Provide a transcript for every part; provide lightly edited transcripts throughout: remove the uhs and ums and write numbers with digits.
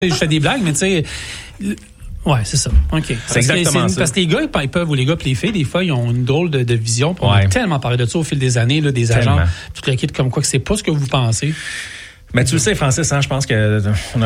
Je fais des blagues, mais tu sais... Ouais, c'est ça. OK. C'est exactement ça. Parce que les gars, ils peuvent, ou les gars et les filles, des fois, ils ont une drôle de vision. On a tellement parlé de ça au fil des années, là, des agents, tout le kit, comme quoi que c'est pas ce que vous pensez. Mais tu le sais, Francis, hein, je pense que on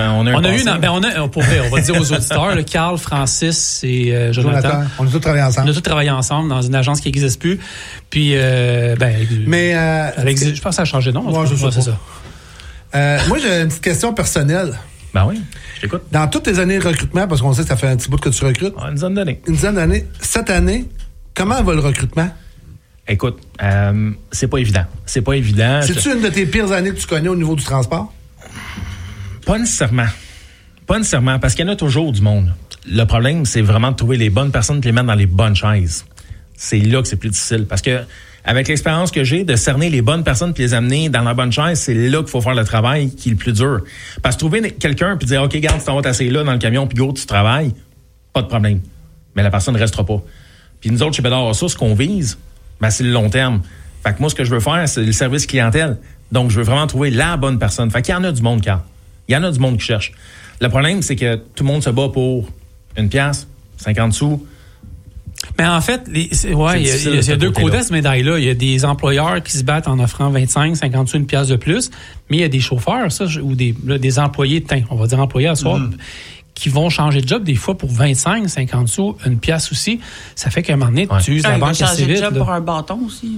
va dire aux auditeurs, Carl, Francis et Jonathan. On a tous travaillé ensemble. On a tous travaillé ensemble dans une agence qui n'existe plus. Puis, je pense que ça a changé, non? Ouais, c'est ça. Moi, j'ai une petite question personnelle. Ben oui, je t'écoute. Dans toutes tes années de recrutement, parce qu'on sait que ça fait un petit bout que tu recrutes. Une dizaine d'années. Une dizaine d'années. Cette année, comment va le recrutement? Écoute, c'est pas évident. C'est-tu une de tes pires années que tu connais au niveau du transport? Pas nécessairement, parce qu'il y en a toujours du monde. Le problème, c'est vraiment de trouver les bonnes personnes et de les mettre dans les bonnes chaises. C'est là que c'est plus difficile, parce que avec l'expérience que j'ai de cerner les bonnes personnes puis les amener dans la bonne chaise, c'est là qu'il faut faire le travail qui est le plus dur. Parce que trouver quelqu'un puis dire OK, garde, tu t'en vas t'asseoir là dans le camion puis go, tu travailles, pas de problème. Mais la personne ne restera pas. Puis nous autres chez Bédard Ressources, ce qu'on vise, c'est le long terme. Fait que moi, ce que je veux faire, c'est le service clientèle. Donc, je veux vraiment trouver la bonne personne. Fait qu'il y en a du monde, Carl. Il y en a du monde qui cherche. Le problème, c'est que tout le monde se bat pour 1 piastre, 50 sous. Mais en fait, il y a deux côtés de cette médaille-là. Il y a des employeurs qui se battent en offrant 25, 50 sous, 1 piastre de plus. Mais il y a des chauffeurs, ou des employés, on va dire employés à soir, qui vont changer de job des fois pour 25, 50 sous, 1 piastre aussi. Ça fait qu'à un moment donné, tu uses la banque assez vite. Changer de job pour un bâton aussi.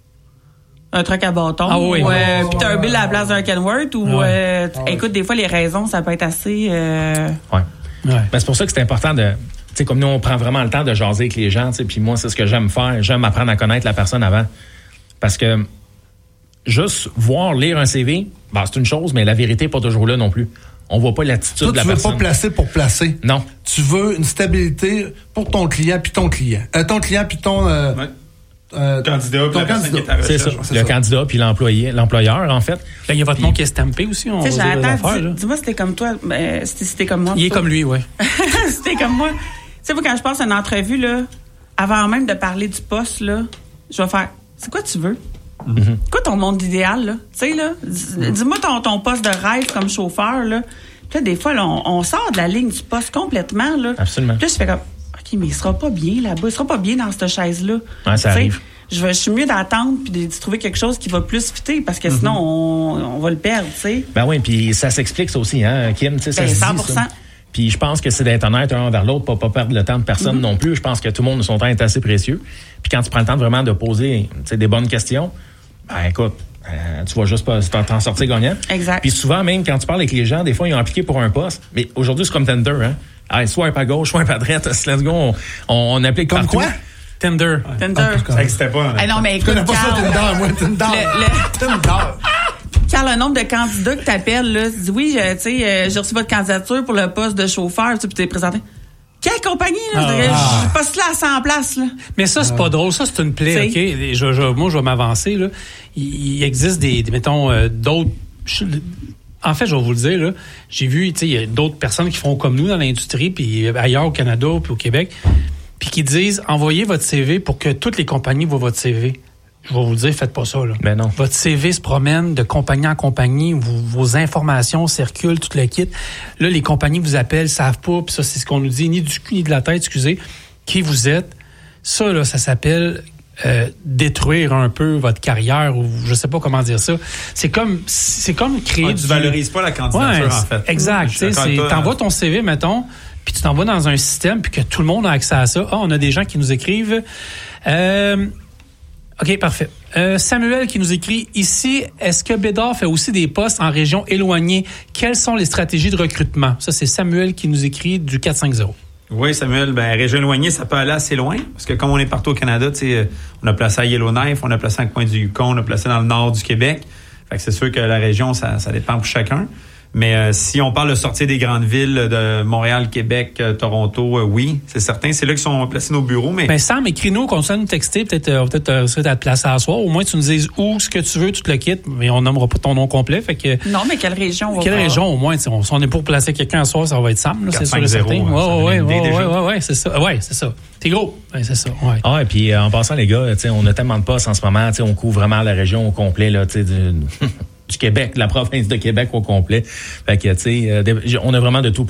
Un truc à bâton. Ah oui. Puis t'as un bill à la place d'un Kenworth écoute, des fois, les raisons, ça peut être assez... Ben, c'est pour ça que c'est important de... Tu sais, comme nous, on prend vraiment le temps de jaser avec les gens, tu sais, puis moi, c'est ce que j'aime faire. J'aime apprendre à connaître la personne avant. Parce que juste lire un CV, c'est une chose, mais la vérité n'est pas toujours là non plus. On voit pas l'attitude de la personne. Tu veux pas placer pour placer. Non. Tu veux une stabilité pour ton client puis ton client. Ton client puis ton... candidat, ton candidat. C'est ça. Le candidat puis l'employeur, en fait. Il y a votre nom qui est stampé aussi. Dis-moi, c'était comme toi. C'était comme moi. Il est comme lui, oui. C'était comme moi. Tu sais, quand je passe une entrevue, là, avant même de parler du poste, là, je vais faire, c'est quoi tu veux? Mm-hmm. Quoi ton monde idéal, là? Tu sais, là, dis-moi ton poste de rêve comme chauffeur, là. Puis là, des fois, là, on sort de la ligne du poste complètement, là. Absolument. Puis là, je fais comme, OK, mais il sera pas bien là-bas. Il sera pas bien dans cette chaise-là. Ouais, ça arrive. Je suis mieux d'attendre puis de trouver quelque chose qui va plus fitter parce que sinon, on va le perdre, tu sais. Ben oui, puis ça s'explique ça aussi, hein, Kim? Tu sais, ça 100%. Se dit, ça. Puis je pense que c'est d'être honnête un envers l'autre, pas perdre le temps de personne non plus. Je pense que tout le monde, son temps est assez précieux. Puis quand tu prends le temps vraiment de poser des bonnes questions, écoute, tu vas juste pas t'en sortir gagnant. Exact. Puis souvent, même quand tu parles avec les gens, des fois, ils ont appliqué pour un poste. Mais aujourd'hui, c'est comme Tinder, hein? Swipe à gauche, swipe à droite, let's go, on applique comme partout. Quoi? Tinder. Ça n'existait pas. Non, mais écoute, pas ça, Tinder, moi, Tinder. Carl, le nombre de candidats que t'appelles, là, tu dis oui, tu sais, j'ai reçu votre candidature pour le poste de chauffeur, tu t'es présenté. Quelle compagnie, là? Je passe là à 100 places, là. Mais ça, c'est pas drôle. Ça, c'est une plaie, OK? Moi, je vais m'avancer, là. Il existe d'autres... En fait, je vais vous le dire, là. J'ai vu, tu sais, il y a d'autres personnes qui font comme nous dans l'industrie, puis ailleurs au Canada, puis au Québec, puis qui disent, envoyez votre CV pour que toutes les compagnies voient votre CV. Je vais vous le dire, faites pas ça, là. Ben non. Votre CV se promène de compagnie en compagnie, vos informations circulent, tout le kit. Là, les compagnies vous appellent, savent pas, puis ça, c'est ce qu'on nous dit, ni du cul, ni de la tête, excusez, qui vous êtes. Ça, là, ça s'appelle détruire un peu votre carrière, ou je sais pas comment dire ça. C'est comme créer tu valorises pas la candidature, en fait. Exact. T'envoies ton CV, mettons, puis tu t'envoies dans un système, puis que tout le monde a accès à ça. On a des gens qui nous écrivent... OK, parfait. Samuel qui nous écrit ici, est-ce que Bédard fait aussi des postes en région éloignée? Quelles sont les stratégies de recrutement? Ça, c'est Samuel qui nous écrit du 450. Oui, Samuel, région éloignée, ça peut aller assez loin. Parce que comme on est partout au Canada, on a placé à Yellowknife, on a placé à Coin du Yukon, on a placé dans le nord du Québec. Fait que c'est sûr que la région, ça dépend pour chacun. Mais si on parle de sortir des grandes villes de Montréal, Québec, Toronto, oui, c'est certain. C'est là qu'ils sont placés nos bureaux. Mais Sam, écris-nous, continue à nous texter. Peut-être à te placer à soir. Au moins, tu nous dises où, ce que tu veux, tu te le quittes. Mais on nommera pas ton nom complet. Fait que, non, mais quelle région? Quelle région, au moins? Si on est pour placer quelqu'un à soir, ça va être Sam. Là, c'est sûr et certain. Oui, c'est ça. Ouais, c'est ça. T'es gros. Ouais, c'est ça. Ouais. Ah, et puis en passant, les gars, on a tellement de postes en ce moment. On couvre vraiment la région au complet là, du du Québec, la province de Québec au complet. Fait que, tu sais, on a vraiment de tout